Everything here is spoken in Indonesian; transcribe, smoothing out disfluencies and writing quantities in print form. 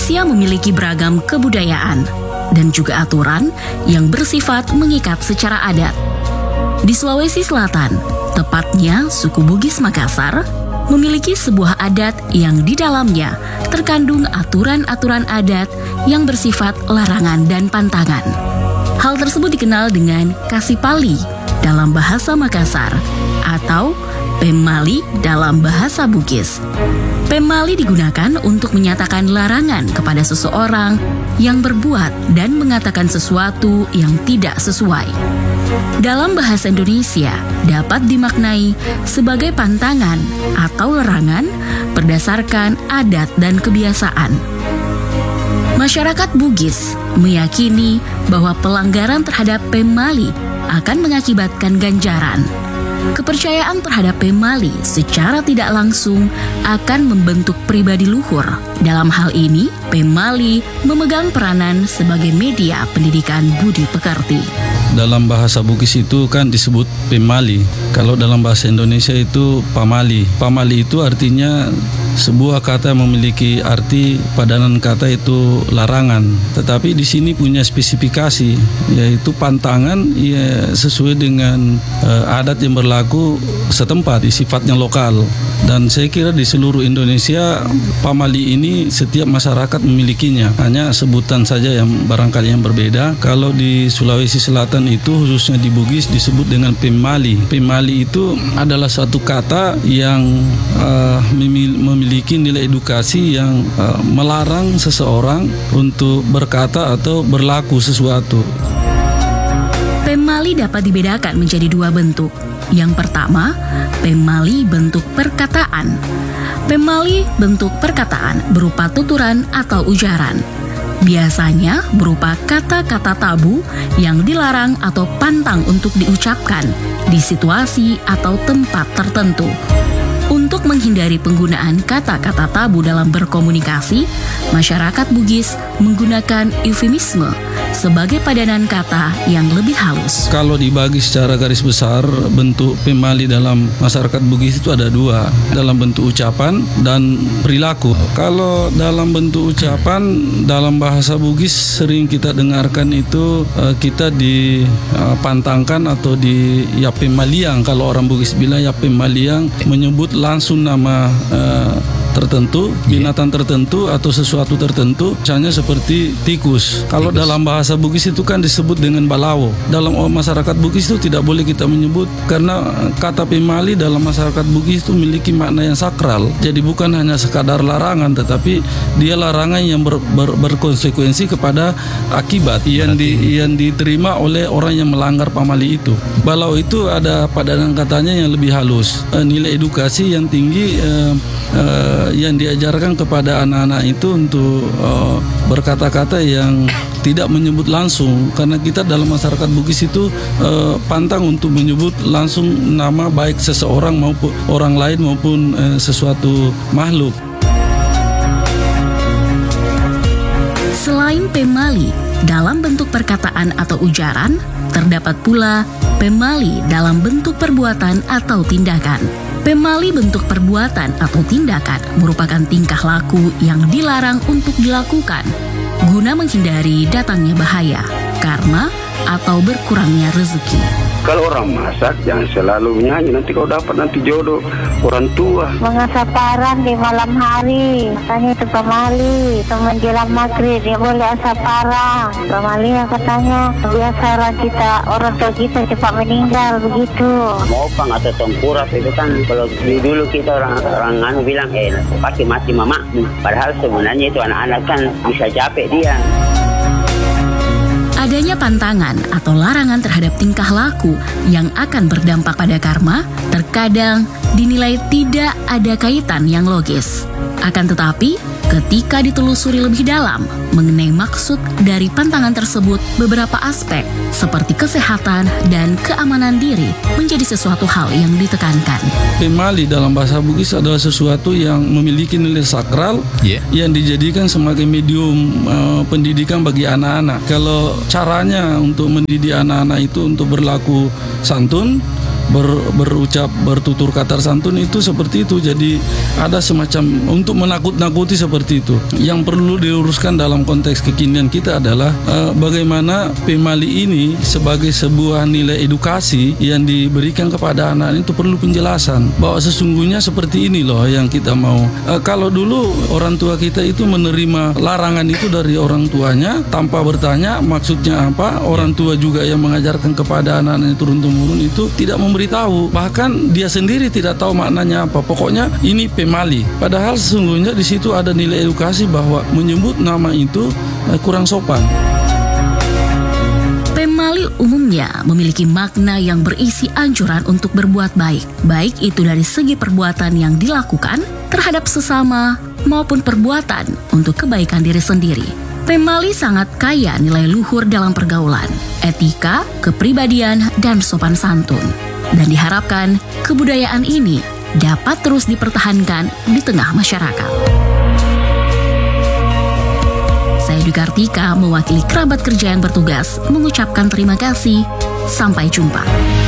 Indonesia memiliki beragam kebudayaan dan juga aturan yang bersifat mengikat secara adat. Di Sulawesi Selatan, tepatnya suku Bugis Makassar, memiliki sebuah adat yang di dalamnya terkandung aturan-aturan adat yang bersifat larangan dan pantangan. Hal tersebut dikenal dengan Kasipali dalam bahasa Makassar atau Pemali dalam bahasa Bugis. Pemali digunakan untuk menyatakan larangan kepada seseorang yang berbuat dan mengatakan sesuatu yang tidak sesuai. Dalam bahasa Indonesia dapat dimaknai sebagai pantangan atau larangan berdasarkan adat dan kebiasaan. Masyarakat Bugis meyakini bahwa pelanggaran terhadap Pemali akan mengakibatkan ganjaran. Kepercayaan terhadap Pemali secara tidak langsung akan membentuk pribadi luhur. Dalam hal ini, Pemali memegang peranan sebagai media pendidikan budi pekerti. Dalam bahasa Bugis itu kan disebut Pemali. Kalau dalam bahasa Indonesia itu Pamali. Pamali itu artinya sebuah kata yang memiliki arti padanan kata itu larangan. Tetapi di sini punya spesifikasi, yaitu pantangan ya sesuai dengan adat yang berlaku setempat, sifatnya lokal. Dan saya kira di seluruh Indonesia Pamali ini setiap masyarakat memilikinya. Hanya sebutan saja yang barangkali yang berbeda. Kalau di Sulawesi Selatan itu khususnya di Bugis disebut dengan Pemali. Pemali itu adalah suatu kata yang memiliki nilai edukasi yang melarang seseorang untuk berkata atau berlaku sesuatu. Pemali dapat dibedakan menjadi dua bentuk. Yang pertama, Pemali bentuk perkataan. Pemali bentuk perkataan berupa tuturan atau ujaran. Biasanya berupa kata-kata tabu yang dilarang atau pantang untuk diucapkan di situasi atau tempat tertentu. Untuk menghindari penggunaan kata-kata tabu dalam berkomunikasi, masyarakat Bugis menggunakan eufemisme sebagai padanan kata yang lebih halus. Kalau dibagi secara garis besar, bentuk Pemali dalam masyarakat Bugis itu ada dua, dalam bentuk ucapan dan perilaku. Kalau dalam bentuk ucapan, dalam bahasa Bugis sering kita dengarkan itu kita dipantangkan atau di Yapemaliang. Kalau orang Bugis bilang Yapemaliang, menyebut langsung nama tertentu, binatang tertentu atau sesuatu tertentu, misalnya seperti tikus. Kalau dalam bahasa Bugis itu kan disebut dengan balawo. Dalam masyarakat Bugis itu tidak boleh kita menyebut, karena kata Pemali dalam masyarakat Bugis itu memiliki makna yang sakral. Jadi bukan hanya sekadar larangan, tetapi dia larangan yang berkonsekuensi kepada akibat yang diterima oleh orang yang melanggar Pamali itu. Balau itu ada padanan katanya yang lebih halus, nilai edukasi yang tinggi yang diajarkan kepada anak-anak itu untuk berkata-kata yang tidak menyebut langsung, karena kita dalam masyarakat Bugis itu pantang untuk menyebut langsung nama baik seseorang maupun orang lain maupun sesuatu makhluk. Selain Pemali dalam bentuk perkataan atau ujaran, terdapat pula Pemali dalam bentuk perbuatan atau tindakan. Pemali bentuk perbuatan atau tindakan merupakan tingkah laku yang dilarang untuk dilakukan guna menghindari datangnya bahaya, karma, atau berkurangnya rezeki. Kalau orang masak jangan selalu nyanyi, nanti kau dapat nanti jodoh orang tua. Mengasap parang di malam hari, katanya itu Pemali. Itu menjelang maghrib dia boleh asap parang. Pemali katanya biasa orang tua kita cepat meninggal begitu. Mopang atau tengkuras itu kan kalau dulu kita orang bilang pakai mati mama. Padahal sebenarnya itu anak-anak kan bisa capek dia. Adanya pantangan atau larangan terhadap tingkah laku yang akan berdampak pada karma terkadang dinilai tidak ada kaitan yang logis. Akan tetapi, ketika ditelusuri lebih dalam mengenai maksud dari pantangan tersebut, beberapa aspek seperti kesehatan dan keamanan diri menjadi sesuatu hal yang ditekankan. Pemali dalam bahasa Bugis adalah sesuatu yang memiliki nilai sakral yang dijadikan sebagai medium pendidikan bagi anak-anak. Kalau caranya untuk mendidik anak-anak itu untuk berlaku santun, berucap, bertutur kata santun itu seperti itu. Jadi ada semacam untuk menakut-nakuti seperti itu. Yang perlu diluruskan dalam konteks kekinian kita adalah bagaimana pemali ini sebagai sebuah nilai edukasi yang diberikan kepada anak itu perlu penjelasan bahwa sesungguhnya seperti ini loh yang kita mau. Kalau dulu orang tua kita itu menerima larangan itu dari orang tuanya tanpa bertanya maksudnya apa, orang tua juga yang mengajarkan kepada anak-anak turun-temurun itu tidak memberitahu, bahkan dia sendiri tidak tahu maknanya apa. Pokoknya ini pemali. Padahal sesungguhnya di situ ada nilai edukasi bahwa menyebut nama itu kurang sopan. Pemali umumnya memiliki makna yang berisi anjuran untuk berbuat baik itu dari segi perbuatan yang dilakukan terhadap sesama maupun perbuatan untuk kebaikan diri sendiri. Pemali sangat kaya nilai luhur dalam pergaulan, etika, kepribadian, dan sopan santun. Dan diharapkan kebudayaan ini dapat terus dipertahankan di tengah masyarakat. Saya Dwi Kartika mewakili kerabat kerja yang bertugas mengucapkan terima kasih. Sampai jumpa.